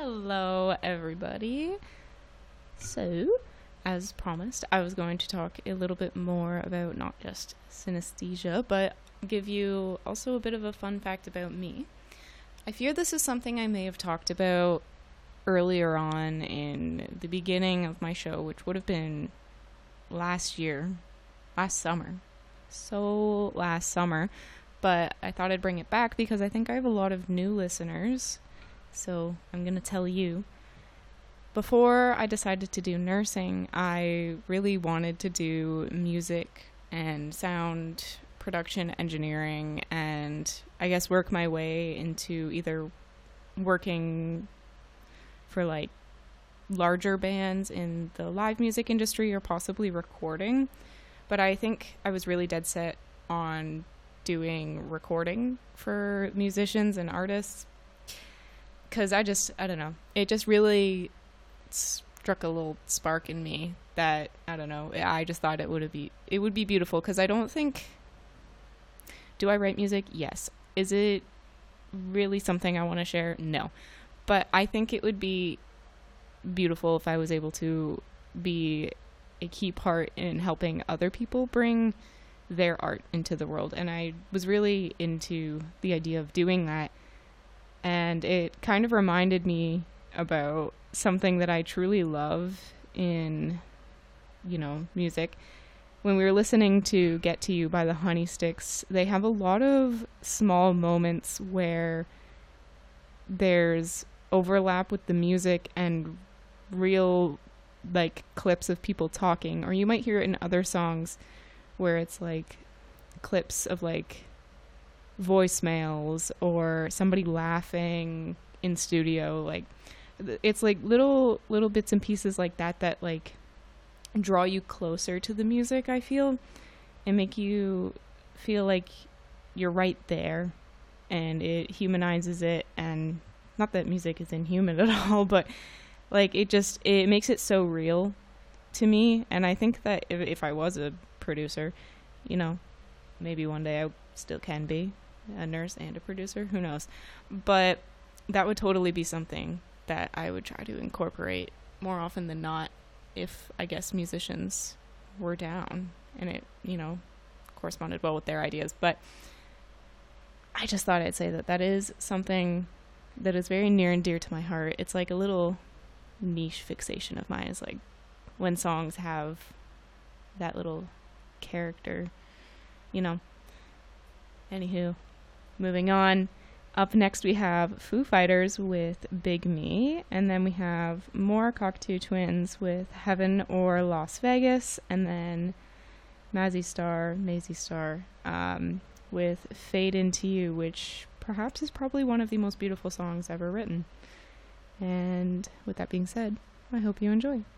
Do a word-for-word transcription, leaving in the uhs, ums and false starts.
Hello, everybody. So, as promised, I was going to talk a little bit more about not just synesthesia, but give you also a bit of a fun fact about me. I fear this is something I may have talked about earlier on in the beginning of my show, which would have been last year, last summer. So, last summer. But I thought I'd bring it back because I think I have a lot of new listeners. So I'm going to tell you. Before I decided to do nursing, I really wanted to do music and sound production engineering and I guess work my way into either working for like larger bands in the live music industry or possibly recording. But I think I was really dead set on doing recording for musicians and artists because I just, I don't know, it just really struck a little spark in me that, I don't know, I just thought it would be, it would be beautiful because I don't think, do I write music? Yes. Is it really something I want to share? No. But I think it would be beautiful if I was able to be a key part in helping other people bring their art into the world. And I was really into the idea of doing that. And it kind of reminded me about something that I truly love in, you know, music. When we were listening to Get to You by the Honeysticks, they have a lot of small moments where there's overlap with the music and real, like, clips of people talking. Or you might hear it in other songs where it's, like, clips of, like, voicemails or somebody laughing in studio. Like, it's, like, little little bits and pieces like that that, like, draw you closer to the music, I feel, and make you feel like you're right there, and it humanizes it. And not that music is inhuman at all, but like it just it makes it so real to me. And I think that if, if I was a producer, you know, maybe one day I still can be a nurse and a producer, who knows, but that would totally be something that I would try to incorporate more often than not if, I guess, musicians were down and it, you know, corresponded well with their ideas. But I just thought I'd say that that is something that is very near and dear to my heart. It's like a little niche fixation of mine, is like when songs have that little character, you know. Anywho, moving on. Up next we have Foo Fighters with Big Me, and then we have more Cocteau Twins with Heaven or Las Vegas, and then Mazzy Star, Mazzy Star, um, with Fade Into You, which perhaps is probably one of the most beautiful songs ever written. And with that being said, I hope you enjoy.